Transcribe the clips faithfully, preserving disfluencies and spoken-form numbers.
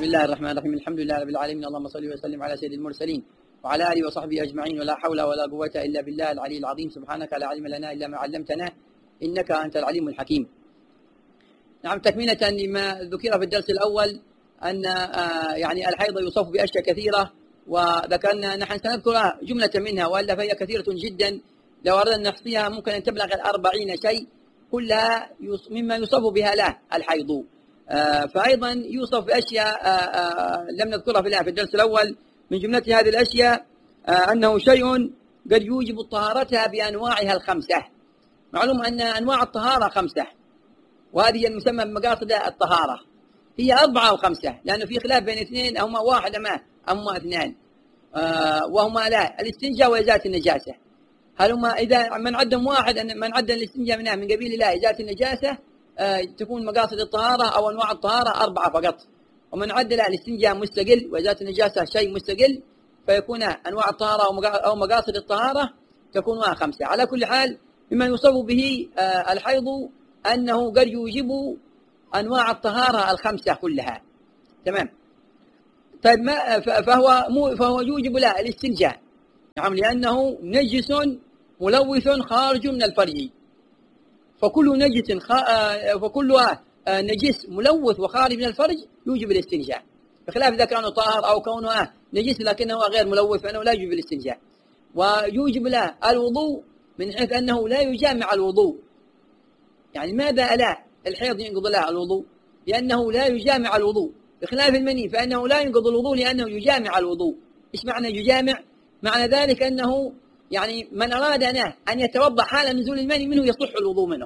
بسم الله الرحمن الرحيم. الحمد لله رب العالمين، اللهم صل وسلم على سيد المرسلين وعلى آله وصحبه أجمعين، ولا حول ولا قوة إلا بالله العلي العظيم. سبحانك لا علم لنا إلا ما علمتنا إنك أنت العليم الحكيم. نعم، تكملة لما ذكر في الدرس الأول أن يعني الحيض يوصف بأشياء كثيرة، وذكرنا نحن سنذكر جملة منها وإلا فهي كثيرة جدا، لو أردنا أن نحصيها ممكن أن تبلغ الأربعين شيء، كلها مما يوصف بها له الحيض. فأيضا يوصف بأشياء لم نذكرها في الآن في الدرس الأول. من جملة هذه الأشياء أنه شيء قد يوجب طهارتها بأنواعها الخمسة. معلوم أن أنواع الطهارة خمسة، وهذه المسمى بمقاصد الطهارة. هي أربعة أو خمسة، لأنه في خلاف بين اثنين، هما واحد ما أما اثنان، وهما لا الاستنجاء وإزالة النجاسة. هل هما إذا من عدم واحد أن من عدم الاستنجاء منها من قبيل لا إزالة النجاسة تكون مقاصد الطهارة أو أنواع الطهارة أربعة فقط، ومن عدل الاستنجاء مستقل وإزالة النجاسة شيء مستقل فيكون أنواع الطهارة أو مقاصد الطهارة تكون خمسة. على كل حال مما يوصف به الحيض أنه قد يوجب أنواع الطهارة الخمسة كلها. تمام. طيب ما فهو مو فهو يوجب لا الاستنجاء، نعم، لأنه نجس ملوث خارج من الفرج، فكل نجس فكل نجس ملوث وخارج من الفرج يوجب الاستنجاء، بخلاف إذا كان طاهر أو كونه نجس لكنه غير ملوث فإنه لا يوجب الاستنجاء. ويوجب له الوضوء من حيث أنه لا يجامع الوضوء. يعني ماذا لا الحيض ينقض له الوضوء؟ لأنه لا يجامع الوضوء، بخلاف المني فإنه لا ينقض الوضوء لأنه يجامع الوضوء. إيش معنى يجامع؟ معنى ذلك أنه يعني من أراد أنه أن يتوضأ حال نزول المني منه يصح الوضوء منه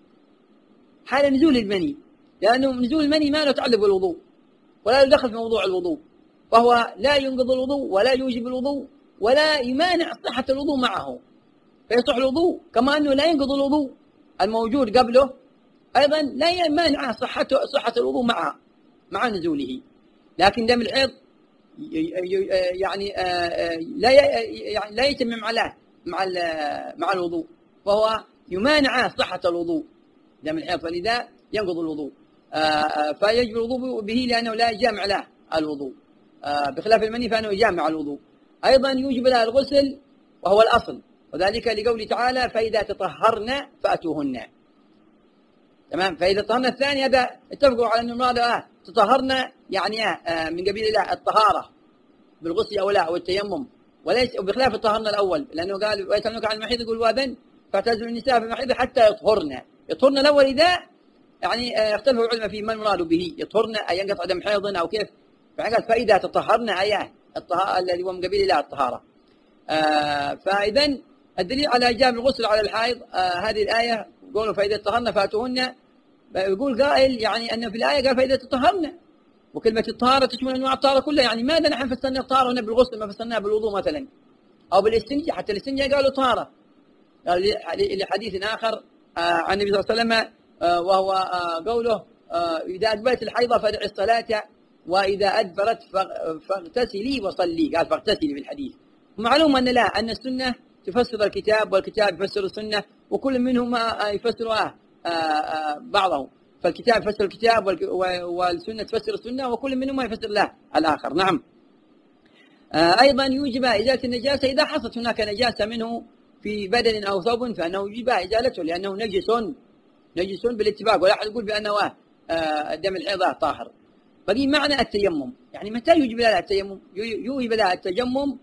حال نزول المني، لأنه نزول المني ما له تعلق بالوضوء ولا يدخل في موضوع الوضوء، فهو لا ينقض الوضوء ولا يوجب الوضوء ولا يمانع صحة الوضوء معه، فيصح الوضوء. كما أنه لا ينقض الوضوء الموجود قبله، أيضا لا يمانع صحة صحة الوضوء معه مع نزوله. لكن دم الحيض يعني لا يعني لا يتمم عليه مع مع الوضوء، وهو يمانع صحة الوضوء دم الحيض، فلذا ينقض الوضوء. فيجب الوضوء به لأنه لا يجامع له الوضوء، بخلاف المني فإنه يجامع الوضوء. أيضا يوجب له الغسل وهو الأصل، وذلك لقوله تعالى فإذا تطهرن فأتوهن. تمام. فإذا طهرنا الثاني هذا اتفقوا على أن المراد آه تطهرنا يعني آه من قبيل لا الطهارة بالغسل أو لا أو التيمم، وليس بخلاف الطهرنا الأول، لأنه قال ويسألونك عن المحيض يقول وأذن فاعتزلوا النساء في المحيض حتى يطهرن. يطهرن الأول إذا يعني آه اختلفوا العلماء في ما المراد به، يطهرن أي ينقطع دم حيض أو كيف. فقال فإذا تطهرن أي الطهارة الذي هو من قبيل لا الطهارة. آه فإذا الدليل على إيجاب الغسل على الحائض آه هذه الآية، قولوا فإذا تطهرن فأتوهن. يقول قائل يعني أن في الآية قال فإذا تطهرن، وكلمة الطهارة تشمل أنواع الطهارة كلها. يعني ماذا نحن فسرنا الطهارة هنا بالغسل ما فسرناها بالوضوء مثلا أو بالاستنجاء؟ حتى الاستنجاء قالوا طهارة لحديث آخر عن النبي صلى الله عليه وسلم، وهو قوله إذا أقبلت الحيضة فادعي الصلاة وإذا أدبرت فاغتسلي وصلي. قال فاغتسلي في الحديث. معلوم أن لا أن السنة تفسر الكتاب والكتاب يفسر السنة، وكل منهما يفسرها بعضه، فالكتاب يفسر الكتاب والسنة تفسر السنة، وكل منهما يفسر له الآخر. نعم. أيضا يوجب إزالة النجاسة إذا حصلت هناك نجاسة منه في بدن أو ثوب فإنه يجب إزالته لأنه نجس نجس بالاتفاق، ولا أحد يقول بأنه دم الحيض طاهر. فدي معنى التيمم. يعني متى يوجب لها التيمم؟ يوجب لها التيمم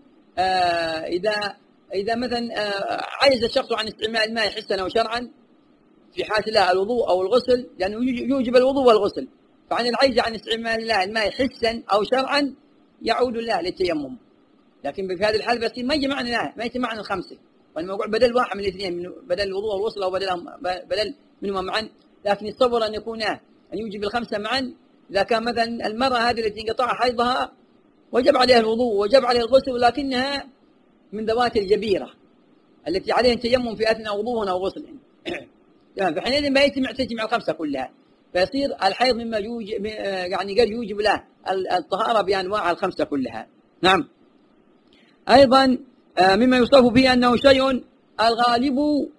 إذا إذا مثلا عجز الشخص عن استعمال الماء حسا أو شرعا في حالة لا الوضوء أو الغسل، لأنه يوجب الوضوء والغسل، فعن العجز عن استعمال الماء حسا أو شرعا يعود له للتيمم. لكن في هذه الحالة بس ما يجمعنا لا ما يجمعنا الخمسة، والموضوع بدل واحد من الاثنين، بدل الوضوء والغسل أو بدل بدل منهما معا. لكن يتصور أن يكون أن يوجب الخمسة معا إذا كان مثلا المرأة هذه التي انقطع حيضها وجب عليها الوضوء وجب عليها الغسل، ولكنها من ذوات الجبيرة التي عليها التيمم في أثناء وضوء أو غسل، يعني فحينئذ ما يتم تجمع الخمسة كلها، فيصير الحيض مما يوجب يعني قد يوجب له الطهارة بأنواع الخمسة كلها. نعم. أيضا مما يوصف به أنه شيء الغالب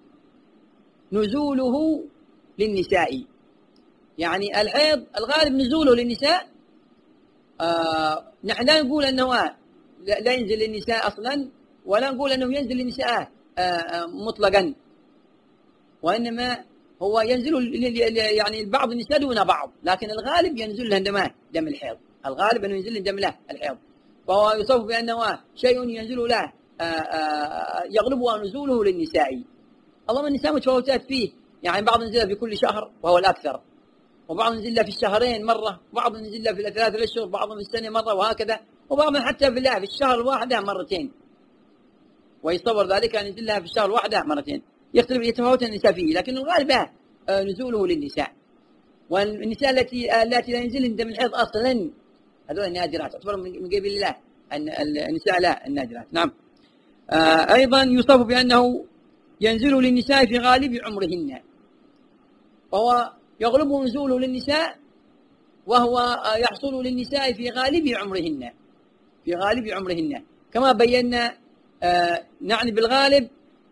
نزوله للنساء. يعني الحيض الغالب نزوله للنساء آه نحن لا نقول أنه لا ينزل للنساء أصلا، ولا نقول أنه ينزل للنساء آه مطلقا، وإنما هو ينزل يعني بعض النساء دون بعض، لكن الغالب ينزل لهم دم دم الحيض، الغالب أنه ينزل دم له الحيض، فهو يوصف بأنه شيء ينزل له يغلبها نزوله للنساء. اللهم النساء متفاوتات فيه، يعني بعض ينزل في كل شهر وهو الأكثر، وبعض ينزل في الشهرين مرة، وبعض ينزل في ثلاثة أشهر، وبعضهم في السنة مرة، وهكذا، وبعضهم حتى في في الشهر الواحدة مرتين، ويتصور ذلك أن ينزل لها في الشهر الواحدة مرتين، يختلف يتفاوت النساء فيه، لكن الغالب نزوله للنساء. والنساء التي التي لا ينزل دم الحيض أصلا هذول النادرات، تعتبر من قبيل الله النساء لا النادرات. نعم. آه أيضا يوصف بأنه ينزل للنساء في غالب عمرهن، وهو يغلب نزوله للنساء، وهو يحصل للنساء في غالب عمرهن، في غالب عمرهن كما بينا. آه نعني بالغالب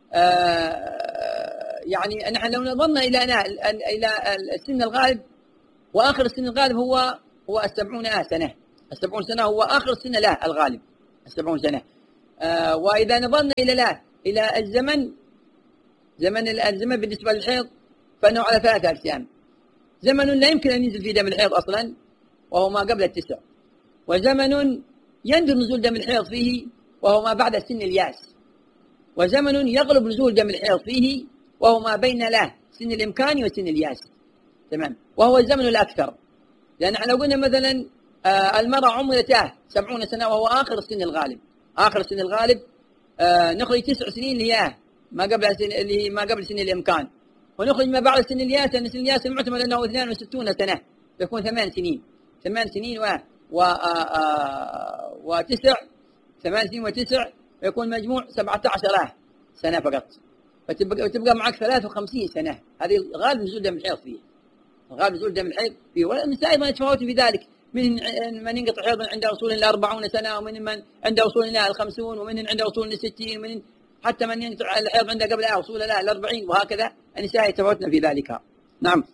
آه يعني نحن لو نظرنا إلى إلى السن الغالب، وآخر السن الغالب هو هو السبعون سنة، السبعون سنة هو آخر سنة له الغالب، السبعون سنة. آه وإذا نظرنا إلى لا إلى الزمن، زمن الزمن بالنسبة للحيض فإنه على ثلاثة أقسام: زمن لا يمكن أن ينزل فيه دم الحيض أصلا وهو ما قبل التسع، وزمن يندر نزول دم الحيض فيه وهو ما بعد سن الياس، وزمن يغلب نزول دم الحيض فيه وهو ما بين له سن الإمكان وسن الياس. تمام. وهو الزمن الأكثر، لأن احنا لو قلنا مثلا آه المرأة عمرته سبعون سنة وهو آخر السن الغالب، آخر السن الغالب آه نخرج تسع سنين اللي هي ما قبل سن اللي ما قبل سن الإمكان، ونخرج ما بعد سن الياس، لأن سن الياس المعتمد أنه اثنين وستون سنة، يكون ثمان سنين، ثمان سنين و و آه آه وتسع، ثمان سنين وتسع يكون مجموع سبعة عشر سنة فقط، فتبقى تبقى معك ثلاث وخمسين سنة. هذه غالب نزول دم الحيض فيه، غالب نزول دم الحيض فيه. والنساء أيضا يتفاوتوا في ذلك، من من ينقطع حيض عند وصول إلى أربعون سنة، ومن من عند وصول إلى الخمسون، ومن عند وصول إلى ستين، ومن حتى من ينقطع الحيض عند قبل وصول إلى الأربعين، وهكذا النساء يتفاوتن في ذلك. نعم.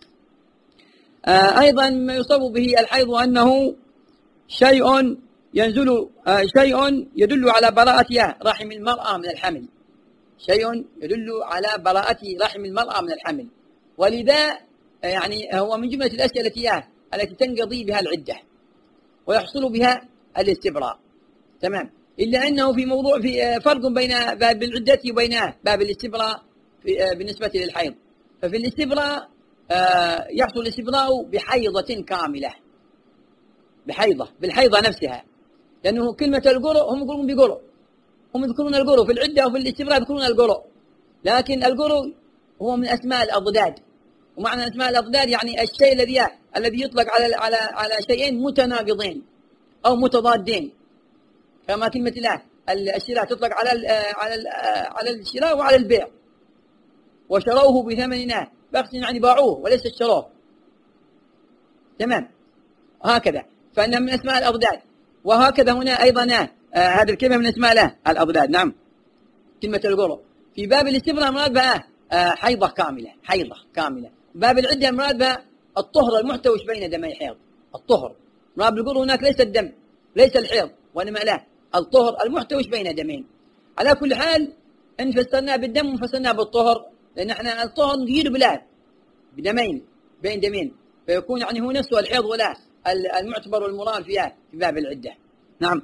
آه أيضا ما يصاب به الحيض أنه شيء ينزل آه شيء يدل على براءة رحم المرأة من الحمل، شيء يدل على براءة رحم المرأة من الحمل، ولذا يعني هو من جملة الأشياء التي التي تنقضي بها العدة ويحصل بها الاستبراء. تمام. إلا أنه في موضوع في فرق بين باب العدة وبين باب الاستبراء بالنسبة للحيض. ففي الاستبراء يحصل الاستبراء بحيضة كاملة، بحيضة بالحيضة نفسها، لأنه كلمة القرء هم يقولون بقرء، هم يذكرون القرء في العدة وفي الاستبراء يذكرون القرء، لكن القرء هو من أسماء الأضداد، ومعنى أسماء الأضداد يعني الشيء الذي الذي يطلق على على على شيئين متناقضين أو متضادين، كما كلمة الله الشراء تطلق على ال على ال على الشراء وعلى البيع. وشروه بثمن بخس، يعني باعوه وليس اشتروه. تمام. هكذا فإنها من أسماء الأضداد، وهكذا هنا أيضا آه هذه الكلمة من أسماء له الأضداد. نعم. كلمة القرء في باب الاستبراء مراد بها آه حيضة كاملة، حيضة كاملة. باب العدة مراد بها الطهر المحتوش بين دمي حيض، الطهر. مراد بالقرء هناك ليس الدم، ليس الحيض، وإنما لا الطهر المحتوش بين دمين. على كل حال إن فسرناه بالدم وفسرناه بالطهر، لأن احنا الطهر نقيد بلا بدمين، بين دمين، فيكون يعني هو نفسه الحيض ولا المعتبر والمراد فيها في باب العدة. نعم.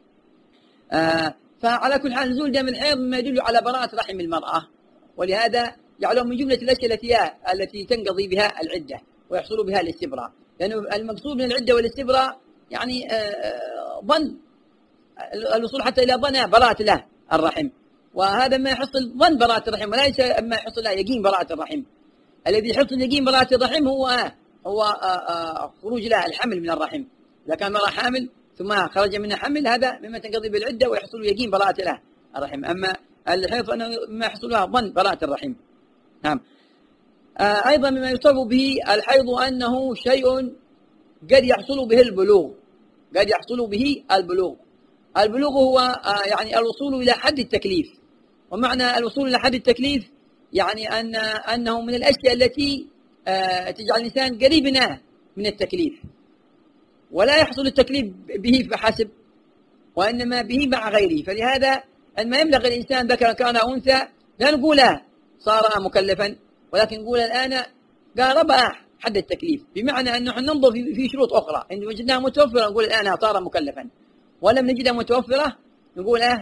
آه فعلى كل حال نزول دم الحيض مما يدل على براءة رحم المرأة، ولهذا يعلم من جملة الأشياء التي التي تنقضي بها العدة ويحصل بها الاستبراء، لأنه المقصود من العدة والاستبراء يعني آه ظن الوصول حتى إلى ظن براءة له الرحم، وهذا ما يحصل ظن براءة الرحم وليس ما يحصل له يقين براءة الرحم. الذي يحصل يقين براءة الرحم هو هو خروج له الحمل من الرحم. إذا كان مرأة حامل ثم خرج منها حمل هذا مما تنقضي بالعدة ويحصل يقين براءة له الرحم. أما الحيض فإنه ما يحصل له ظن براءة الرحم. نعم. أيضا مما يصاب به الحيض أنه شيء قد يحصل به البلوغ، قد يحصل به البلوغ. البلوغ هو يعني الوصول إلى حد التكليف، ومعنى الوصول إلى حد التكليف يعني أن أنه من الأشياء التي تجعل الإنسان قريب من التكليف. ولا يحصل التكليف به فحسب، وإنما به مع غيره. فلهذا أن يبلغ الإنسان ذكر كان أنثى لا نقول صار مكلفا، ولكن نقول الآن قارب حد التكليف، بمعنى أنه ننظر في شروط أخرى. إن وجدناها متوفرة نقول الآن صار مكلفا، ولم نجدها متوفرة نقول آه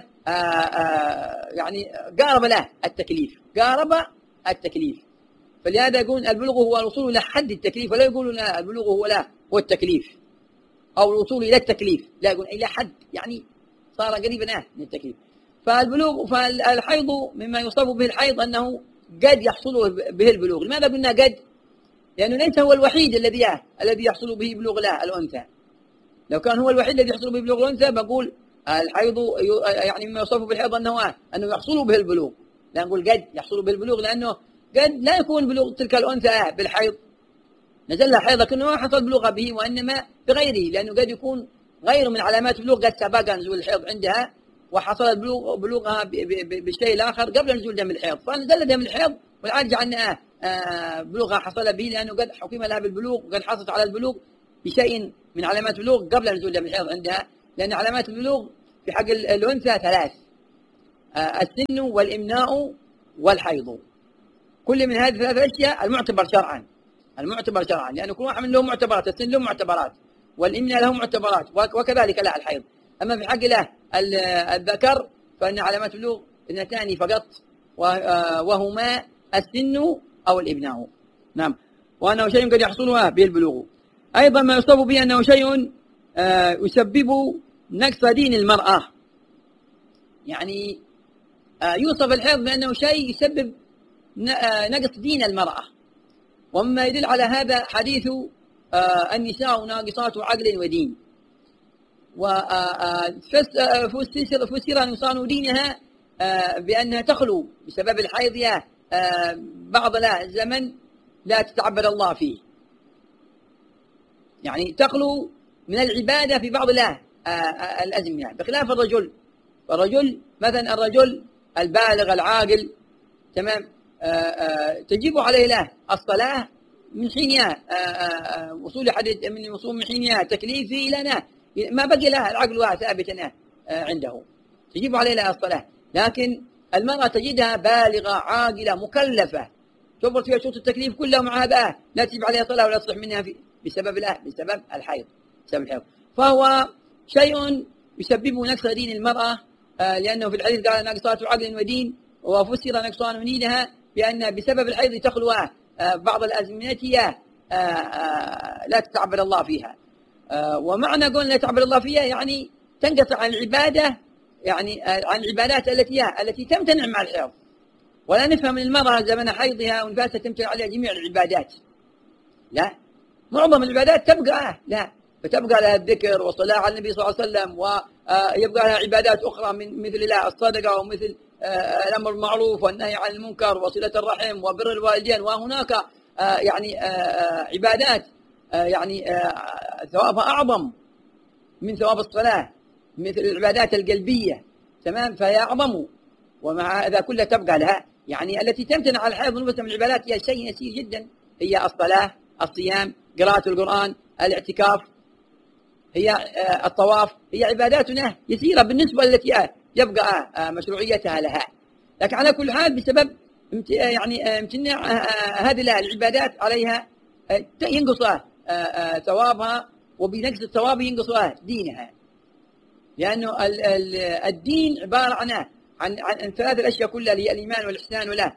آه يعني قارب له التكليف، قارب التكليف. فلهذا يقول البلوغ هو الوصول إلى حد التكليف، ولا يقولون البلوغ هو لا هو التكليف أو الوصول إلى التكليف، لا يقول إلى حد، يعني صار قريبا من التكليف. فالبلوغ فالحيض مما يصاب به الحيض أنه قد يحصل به البلوغ. لماذا قلنا قد؟ لأنه ليس هو الوحيد الذي الذي يحصل به بلوغ لا الأنثى. لو كان هو الوحيد الذي يحصل به بلوغ الأنثى بقول الحيض يعني مما يصاب بالحيض أنه أنه يحصل به البلوغ، لا نقول قد يحصل به البلوغ، لأنه قد لا يكون بلوغ تلك الأنثى بالحيض، نزل لها حيض لكنه ما حصل بلوغها به، وإنما بغيره، لأنه قد يكون غير من علامات البلوغ قد سبق نزول الحيض عندها وحصل البلوغ بلوغها بالشيء الآخر قبل نزول دم الحيض، فنزل دم الحيض والعاد جعلنا بلوغها حصل به لأنه قد حكم لها بالبلوغ وقد حصلت على البلوغ بشيء من علامات البلوغ قبل نزول دم الحيض عندها. لأن علامات البلوغ في حق الأنثى ثلاث: السن والإمناء والحيض. كل من هذه الثلاث أشياء المعتبر شرعا، المعتبر شرعا، لأن كل واحد من له معتبرات، السن له معتبرات والإمناء له معتبرات، وكذلك لا الحيض. أما في حق له الذكر فإن علامات البلوغ اثنتان فقط، وهما السن أو الإمناء. نعم، وأنه شيء قد يحصلها به البلوغ. أيضا ما يصاب به أنه شيء يسبب نقص دين المرأة، يعني يوصف الحيض بأنه شيء يسبب نقص دين المرأة. ومما يدل على هذا حديث النساء ناقصات عقل ودين، وفسر نقصان دينها بأنها تخلو بسبب الحيض بعض لا زمن لا تتعبد الله فيه، يعني تخلو من العبادة في بعض لا الأزمنة، بخلاف الرجل. الرجل مثلا الرجل البالغ العاقل تمام تجب عليه له الصلاة من حينها وصول حديث من وصول من حينها تكليفي إلى نه ما بقي له العقل ثابتا عنده، تجب عليه له الصلاة. لكن المرأة تجدها بالغة عاقلة مكلفة توفرت فيها شروط التكليف كلها، ومع هذا لا تجب عليها صلاة ولا تصلح منها في بسبب لا بسبب الحيض بسبب الحيض. فهو شيء يسبب نقص دين المرأة، لأنه في الحديث قال ناقصات عقل ودين، وفسر نقصان دينها بأن بسبب الحيض تخلو بعض الأزمنة لا تتعبد الله فيها. ومعنى قول لا تتعبد الله فيها يعني تنقطع عن العبادة، يعني عن العبادات التي التي تمتنع مع الحيض. ولا نفهم من المرأة زمن حيضها ونفاسها تمتنع عليها جميع العبادات، لا، معظم العبادات تبقى لا، فتبقى لها الذكر والصلاة على النبي صلى الله عليه وسلم، ويبقى لها عبادات أخرى من مثل لا الصدقة ومثل الأمر بالمعروف والنهي عن المنكر وصلة الرحم وبر الوالدين. وهناك يعني عبادات يعني ثوابها أعظم من ثواب الصلاة، مثل العبادات القلبية تمام، فهي أعظم، ومع هذا كلها تبقى لها يعني التي تمتنع على الحيض ونفسها من العبادات هي شيء يسير جدا، هي الصلاة، الصيام، قراءة القرآن، الاعتكاف، هي الطواف، هي عباداتنا يسيرة بالنسبة التي يبقى مشروعيتها لها. لكن على كل حال بسبب يعني امتناع هذه العبادات عليها ينقص ثوابها، وبنقص الثواب ينقص دينها، لأنه الدين عبارة عن عن عن ثلاث الأشياء كلها اللي هي الإيمان والإحسان ولا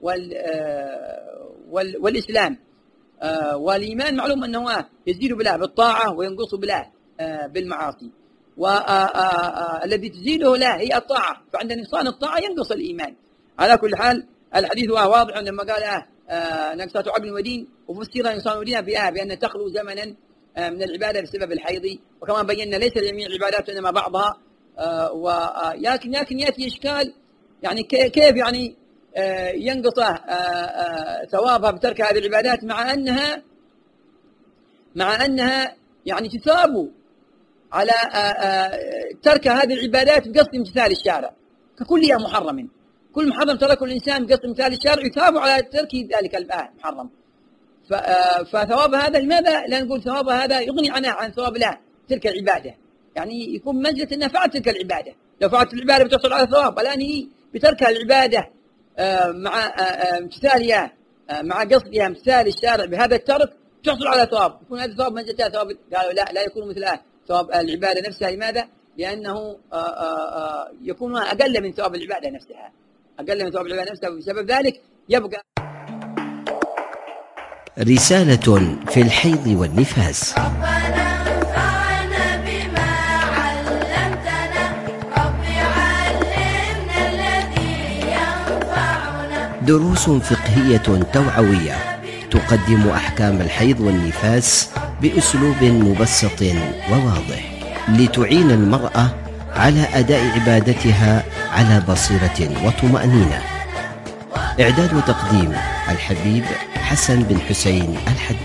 وال والإسلام. والإيمان معلوم أنه يزيد بالله بالطاعة وينقص بالله بالمعاصي، والذي تزيده لا هي الطاعة، فعند نقصان الطاعة ينقص الإيمان. على كل حال الحديث هو واضح لما قال نقصات عقل ودين، وفسر نقصان دينها بآية بأن تخلو زمنا من العبادة بسبب الحيض. وكما بينا ليس جميع العبادات إنما بعضها، ولكن لكن يأتي إشكال يعني كيف يعني ينقص ثوابها بترك هذه العبادات مع أنها مع أنها يعني تثاب على ترك هذه العبادات بقصد امتثال الشارع ككلها محرم. كل محرم تركه الإنسان بقصد امتثال الشارع يثاب على ترك ذلك المحرم. فثواب هذا لماذا لا نقول ثواب هذا يغني عنه عن ثواب الله تلك العبادة، يعني يكون منزلة أنها فعلت تلك العبادة. لو فعلت العبادة بتحصل على ثواب، الآن هي بتركها العبادة مع امتثالها مع قصدها امتثال الشارع بهذا الترك تحصل على ثواب، يكون هذا ثواب منزلتها ثواب. قالوا لا لا يكون مثل ثواب العبادة نفسها. لماذا؟ لأنه يكون أقل من ثواب العبادة نفسها، أقل من ثواب العبادة نفسها، وبسبب ذلك يبقى. رسالة في الحيض والنفاس. دروس فقهية توعوية تقدم أحكام الحيض والنفاس بأسلوب مبسط وواضح لتعين المرأة على أداء عبادتها على بصيرة وطمأنينة. إعداد وتقديم الحبيب حسن بن حسين الحداد.